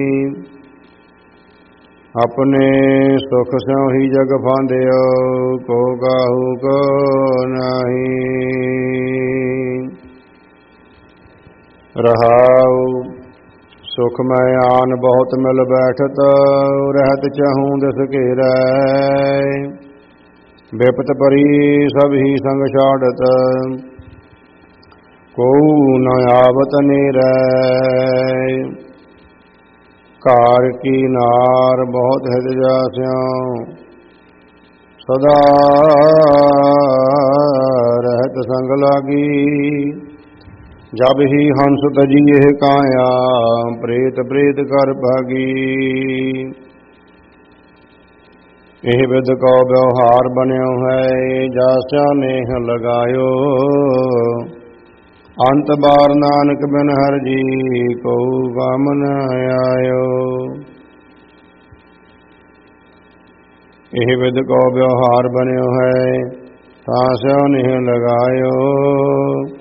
अपने सुख स्यों ही जग फांदियो, को काहू को नहीं। रहाऊ सुख मैं आन बहुत मिल बैठत, रहत चहूँ दस घेरै। विपत परी सब ही संग छाड़त, को न आवत नेरै। कार की नार बहुत हित जास्यों, सदा रहत संग लागी। जब ही हंस तजिए काया, प्रेत प्रेत कर भागी। एह विद को व्यवहार बन्यो है, जास्या नेह लगायो। अंत बार नानक बिन हर जी, को गम न आयो। एह विद को व्यवहार बन्यो है, तास्यो नेह लगायो।